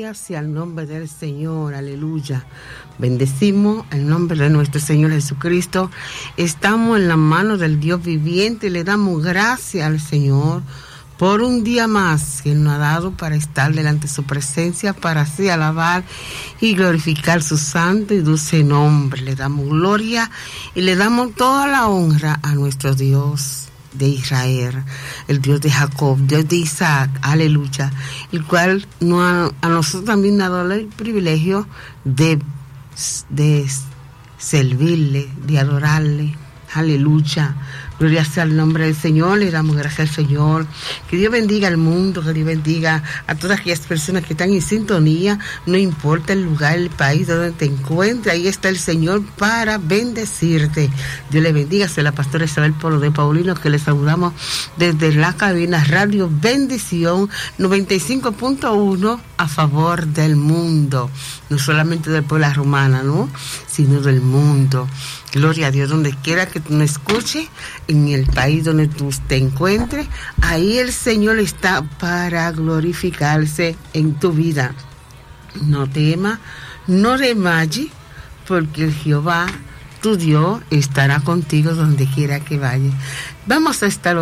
Gloria sea el nombre del Señor, aleluya. Bendecimos el nombre de nuestro Señor Jesucristo. Estamos en la mano del Dios viviente y le damos gracias al Señor por un día más que Él nos ha dado para estar delante de su presencia, para así alabar y glorificar su santo y dulce nombre. Le damos gloria y le damos toda la honra a nuestro Dios de Israel, el Dios de Jacob, Dios de Isaac, aleluya, el cual a nosotros también nos ha dado el privilegio de servirle, de adorarle, aleluya. Gloria sea el nombre del Señor, le damos gracias al Señor. Que Dios bendiga al mundo, que Dios bendiga a todas aquellas personas que están en sintonía, no importa el lugar, el país donde te encuentres, ahí está el Señor para bendecirte. Dios le bendiga, soy la pastora Isabel Polo de Paulino, que le saludamos desde la cabina Radio Bendición 95.1 a favor del mundo, no solamente del pueblo romana, ¿no?, sino del mundo. Gloria a Dios, donde quiera que tú me escuches, en el país donde tú te encuentres, ahí el Señor está para glorificarse en tu vida. No temas, no desmayes, porque Jehová, tu Dios, estará contigo donde quiera que vayas. Vamos a estar